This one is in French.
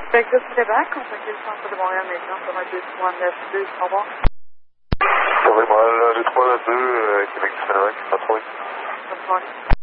Québec de Québec, contactez le centre de Montréal maintenant sur un 2392, au revoir. Ça va mal, 2392, Québec du Québec, pas trop. Bonne soirée.